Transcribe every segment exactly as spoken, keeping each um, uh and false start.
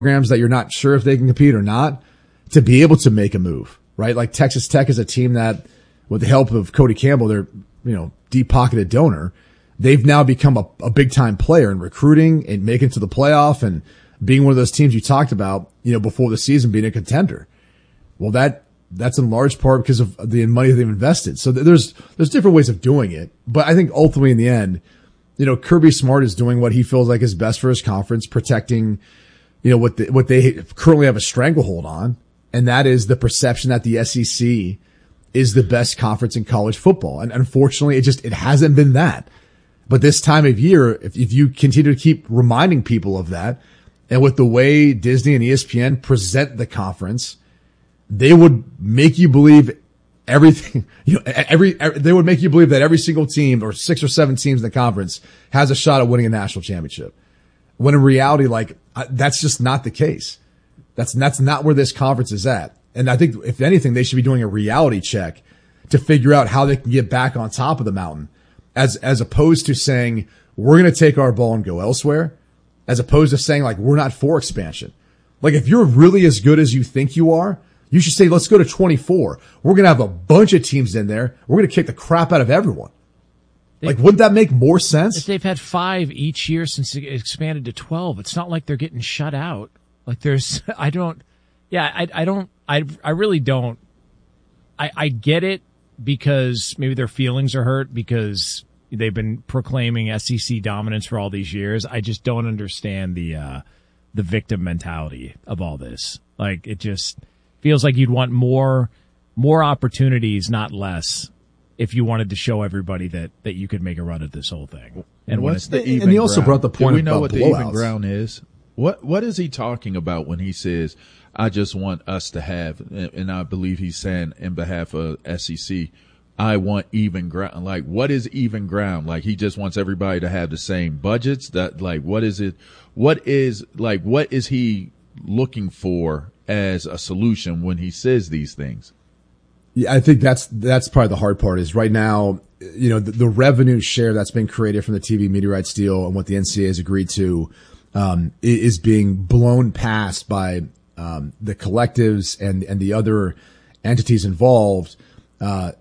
programs that you're not sure if they can compete or not to be able to make a move, right? Like Texas Tech is a team that, with the help of Cody Campbell, their, you know, deep-pocketed donor, they've now become a, a big-time player in recruiting and making it to the playoff and being one of those teams you talked about, you know, before the season being a contender. Well, that, that's in large part because of the money they've invested. So there's, there's different ways of doing it. But I think ultimately in the end, you know, Kirby Smart is doing what he feels like is best for his conference, protecting, you know, what the, what they currently have a stranglehold on. And that is the perception that the S E C is the best conference in college football. And unfortunately, it just, it hasn't been that. But this time of year, if, if you continue to keep reminding people of that, and with the way Disney and E S P N present the conference, they would make you believe everything, you know, every, every, they would make you believe that every single team or six or seven teams in the conference has a shot at winning a national championship. When in reality, like, that's just not the case. That's, that's not where this conference is at. And I think if anything, they should be doing a reality check to figure out how they can get back on top of the mountain, as, as opposed to saying, we're going to take our ball and go elsewhere, as opposed to saying, like, we're not for expansion. Like, if you're really as good as you think you are, you should say, let's go to twenty-four. We're going to have a bunch of teams in there. We're going to kick the crap out of everyone. They, like, wouldn't that make more sense? If they've had five each year since it expanded to twelve, it's not like they're getting shut out. Like, there's, I don't, yeah, I, I don't, I, I really don't. I, I get it because maybe their feelings are hurt because they've been proclaiming S E C dominance for all these years. I just don't understand the, uh, the victim mentality of all this. Like, it just feels like you'd want more, more opportunities, not less, if you wanted to show everybody that, that you could make a run at this whole thing. And what's the even And he also ground? brought the point Do we know about what blowouts. the even ground is? What What is he talking about when he says, I just want us to have, and I believe he's saying in behalf of S E C, I want even ground. Like, what is even ground? Like, he just wants everybody to have the same budgets? That, like, what is it? What is, like, what is he looking for as a solution when he says these things? Yeah, I think that's, that's probably the hard part is right now, you know, the, the revenue share that's been created from the T V media rights deal and what the N C A A has agreed to, um, is being blown past by, um, the collectives and, and the other entities involved, uh,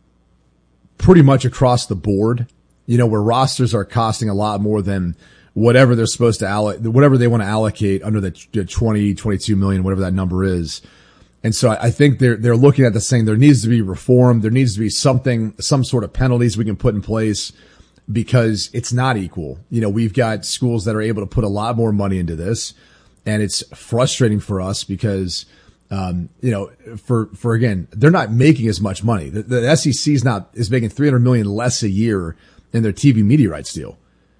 pretty much across the board, you know, where rosters are costing a lot more than whatever they're supposed to allocate, whatever they want to allocate under the twenty, twenty-two million, whatever that number is. And so I think they're, they're looking at this saying there needs to be reform. There needs to be something, some sort of penalties we can put in place because it's not equal. You know, we've got schools that are able to put a lot more money into this, and it's frustrating for us because, um, you know, for, for again, they're not making as much money. The, the S E C is not, is making three hundred million less a year in their T V media rights deal.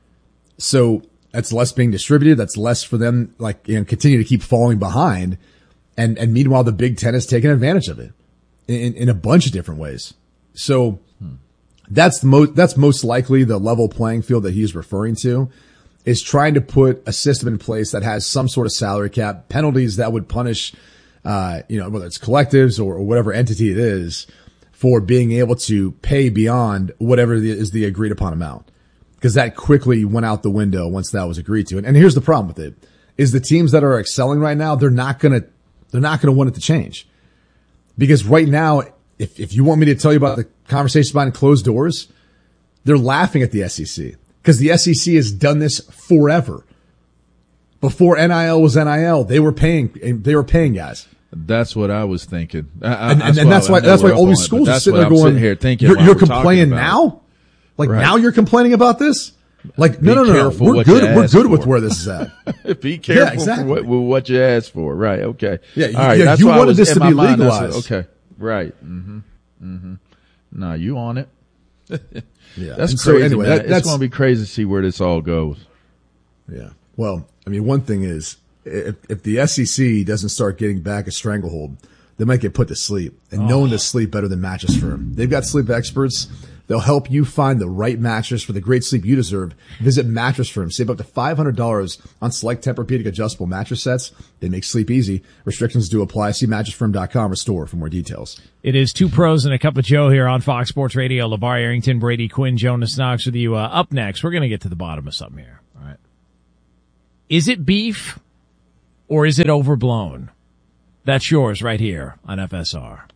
So that's less being distributed. That's less for them, like, you know, continue to keep falling behind. And, and meanwhile, the Big Ten has taken advantage of it in, in a bunch of different ways. So hmm. that's the most, that's most likely the level playing field that he's referring to, is trying to put a system in place that has some sort of salary cap, penalties that would punish, uh, you know, whether it's collectives or, or whatever entity it is, for being able to pay beyond whatever the, is the agreed upon amount. Because that quickly went out the window once that was agreed to. And, and here's the problem with it, is the teams that are excelling right now, they're not going to, they're not going to want it to change. Because right now, if, if you want me to tell you about the conversations behind closed doors, they're laughing at the S E C. Because the S E C has done this forever. Before N I L was N I L, they were paying, they were paying guys. That's what I was thinking. I, and, that's and why, that's why, that's why all these schools are sitting there going, sitting here thinking you're, you're we're complaining now? Like, right. Now you're complaining about this? Like, Be no, no, no, no. We're good. We're good for. with where this is at. Be careful yeah, exactly. for what, with what you asked for. Right. Okay. Yeah. All right. Yeah, that's you why wanted was, this to be mind, legalized. Okay. Right. Mm-hmm. Mm-hmm. No, you on it. Yeah. That's and crazy. So anyway, man. that, it's going to be crazy to see where this all goes. Yeah. Well, I mean, one thing is, if, if the S E C doesn't start getting back a stranglehold, they might get put to sleep. And oh. no one does sleep better than Mattress Firm. They've got sleep experts. They'll help you find the right mattress for the great sleep you deserve. Visit Mattress Firm. Save up to five hundred dollars on select Tempur-Pedic adjustable mattress sets. They make sleep easy. Restrictions do apply. See mattress firm dot com or store for more details. It is Two Pros and a Cup of Joe here on Fox Sports Radio. LeVar Arrington, Brady Quinn, Jonas Knox with you. Uh, up next, we're going to get to the bottom of something here. All right. Is it beef or is it overblown? That's yours right here on F S R.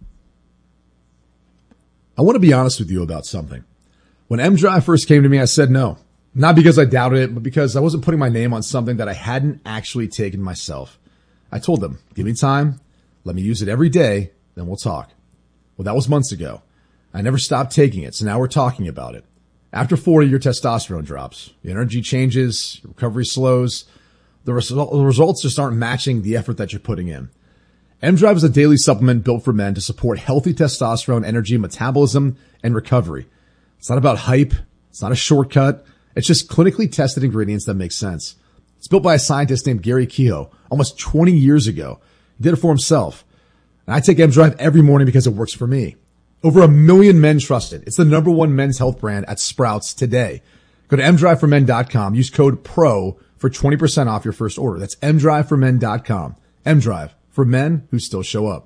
I want to be honest with you about something. When M-Drive first came to me, I said no. Not because I doubted it, but because I wasn't putting my name on something that I hadn't actually taken myself. I told them, give me time, let me use it every day, then we'll talk. Well, that was months ago. I never stopped taking it, so now we're talking about it. After forty, your testosterone drops. Your energy changes, your recovery slows. The, res- the results just aren't matching the effort that you're putting in. M-Drive is a daily supplement built for men to support healthy testosterone, energy, metabolism, and recovery. It's not about hype. It's not a shortcut. It's just clinically tested ingredients that make sense. It's built by a scientist named Gary Kehoe almost twenty years ago. He did it for himself. And I take M-Drive every morning because it works for me. Over a million men trust it. It's the number one men's health brand at Sprouts today. Go to m drive for men dot com. Use code PRO for twenty percent off your first order. That's m drive for men dot com. M-Drive, for men who still show up.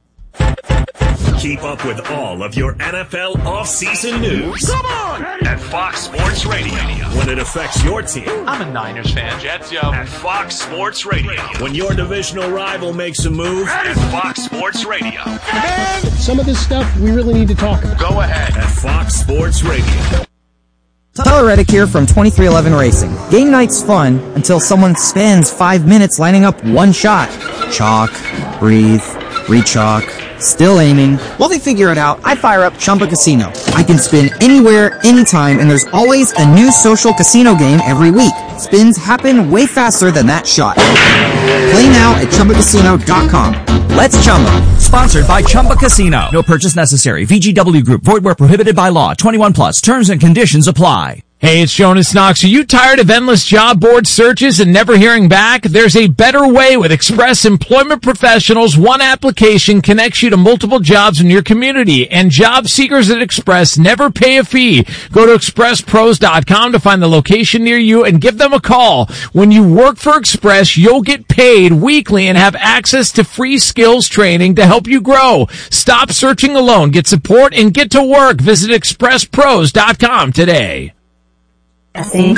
Keep up with all of your N F L offseason news. Come on! At Fox Sports Radio. When it affects your team. I'm a Niners fan, Jets, yo. At Fox Sports Radio. When your divisional rival makes a move. At Fox Sports Radio. Man, some of this stuff we really need to talk about. Go ahead. At Fox Sports Radio. Tyler Reddick here from twenty-three eleven Racing. Game night's fun until someone spends five minutes lining up one shot. Chalk, breathe, re-chalk, still aiming. While they figure it out, I fire up Chumba Casino. I can spin anywhere, anytime, and there's always a new social casino game every week. Spins happen way faster than that shot. Play now at chumba casino dot com. Let's Chumba. Sponsored by Chumba Casino. No purchase necessary. V G W Group. Void where prohibited by law. twenty-one plus. Terms and conditions apply. Hey, it's Jonas Knox. Are you tired of endless job board searches and never hearing back? There's a better way with Express Employment Professionals. One application connects you to multiple jobs in your community, and job seekers at Express never pay a fee. Go to express pros dot com to find the location near you and give them a call. When you work for Express, you'll get paid weekly and have access to free skills training to help you grow. Stop searching alone. Get support and get to work. Visit express pros dot com today. Give it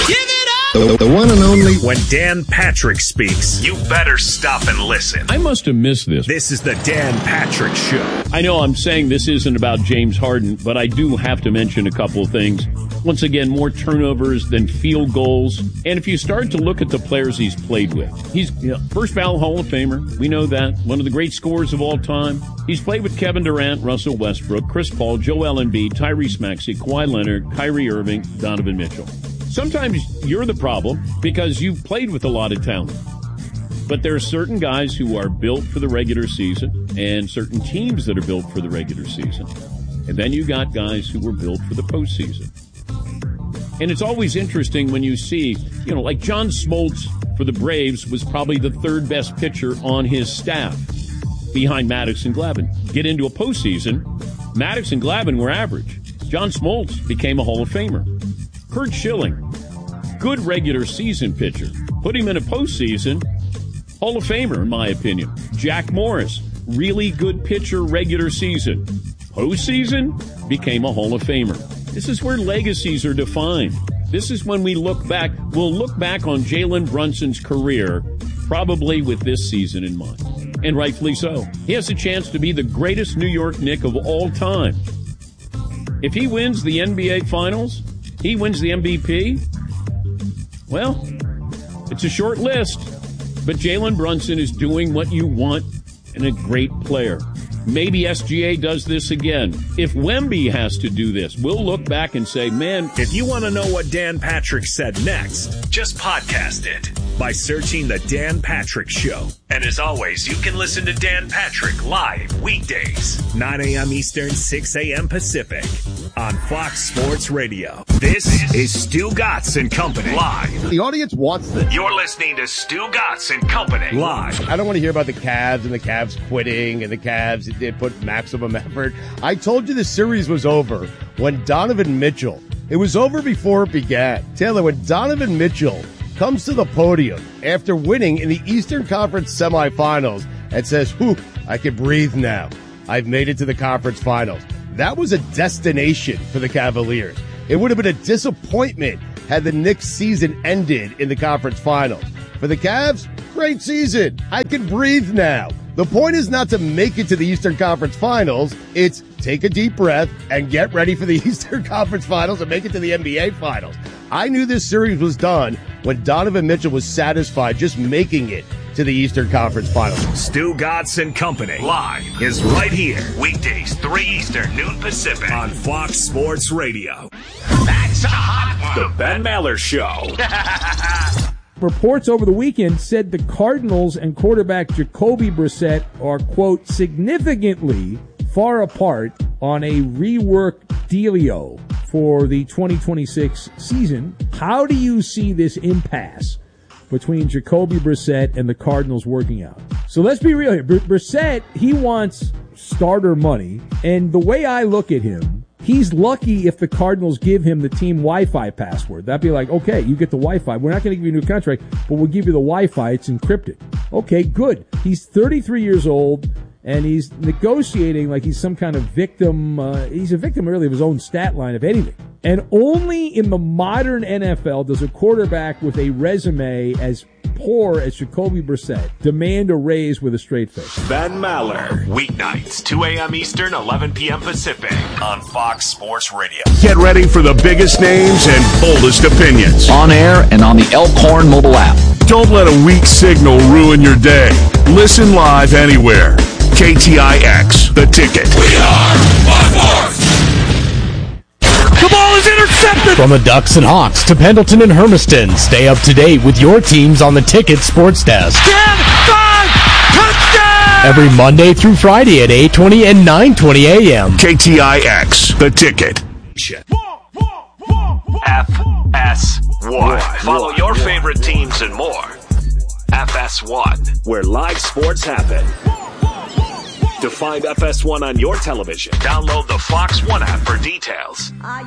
up! The, the one and only. When Dan Patrick speaks, you better stop and listen. I must have missed this. This is the Dan Patrick Show. I know I'm saying this isn't about James Harden, but I do have to mention a couple of things. Once again, more turnovers than field goals. And if you start to look at the players he's played with, he's you know, first ballot Hall of Famer. We know that. One of the great scorers of all time. He's played with Kevin Durant, Russell Westbrook, Chris Paul, Joel Embiid, Tyrese Maxey, Kawhi Leonard, Kyrie Irving, Donovan Mitchell. Sometimes you're the problem because you've played with a lot of talent. But there are certain guys who are built for the regular season and certain teams that are built for the regular season. And then you got guys who were built for the postseason. And it's always interesting when you see, you know, like John Smoltz for the Braves was probably the third best pitcher on his staff behind Maddox and Glavine. Get into a postseason, Maddox and Glavine were average. John Smoltz became a Hall of Famer. Curt Schilling, good regular season pitcher. Put him in a postseason, Hall of Famer, in my opinion. Jack Morris, really good pitcher regular season. Postseason, became a Hall of Famer. This is where legacies are defined. This is when we look back. We'll look back on Jalen Brunson's career probably with this season in mind. And rightfully so. He has a chance to be the greatest New York Knick of all time. If he wins the N B A Finals, he wins the M V P, well, it's a short list, but Jalen Brunson is doing what you want in a great player. Maybe S G A does this again. If Wemby has to do this, we'll look back and say, man. If you want to know what Dan Patrick said next, just podcast it by searching The Dan Patrick Show. And as always, you can listen to Dan Patrick live weekdays, nine a.m. Eastern, six a.m. Pacific on Fox Sports Radio. This is Stu Gatz and Company live. The audience wants this. You're listening to Stu Gatz and Company live. I don't want to hear about the Cavs and the Cavs quitting and the Cavs did put maximum effort. I told you the series was over when Donovan Mitchell, it was over before it began. Taylor, when Donovan Mitchell comes to the podium after winning in the Eastern Conference semifinals and says, whew, I can breathe now. I've made it to the conference finals. That was a destination for the Cavaliers. It would have been a disappointment had the Knicks season ended in the conference finals. For the Cavs, Great season. I can breathe now. The point is not to make it to the Eastern Conference Finals. It's take a deep breath and get ready for the Eastern Conference Finals and make it to the N B A Finals. I knew this series was done when Donovan Mitchell was satisfied just making it to the Eastern Conference Finals. Stu Godson Company live is right here. Weekdays, three Eastern, noon Pacific on Fox Sports Radio. That's a hot one. The Ben Maller Show. Reports over the weekend said the Cardinals and quarterback Jacoby Brissett are, quote, significantly far apart on a rework dealio for the twenty twenty-six season. How do you see this impasse between Jacoby Brissett and the Cardinals working out? So let's be real here. Br- Brissett, he wants starter money, and the way I look at him, he's lucky if the Cardinals give him the team Wi-Fi password. That'd be like, okay, you get the Wi-Fi. We're not going to give you a new contract, but we'll give you the Wi-Fi. It's encrypted. Okay, good. He's thirty-three years old, and he's negotiating like he's some kind of victim. Uh, he's a victim really of his own stat line, if anything. And only in the modern N F L does a quarterback with a resume as poor as Jacoby Brissett demand a raise with a straight face. Ben Maller, weeknights, two a.m. Eastern, eleven p.m. Pacific on Fox Sports Radio. Get ready for the biggest names and boldest opinions. On air and on the Elkhorn mobile app. Don't let a weak signal ruin your day. Listen live anywhere. K T I X, The Ticket. We are Fox Sports. The ball is intercepted! From the Ducks and Hawks to Pendleton and Hermiston, stay up to date with your teams on the Ticket Sports Desk. ten five, touchdown! Every Monday through Friday at eight twenty and nine twenty a.m. K T I X, The Ticket. F S one. Follow your favorite teams and more. F S one, where live sports happen. To find F S one on your television, download the Fox One app for details.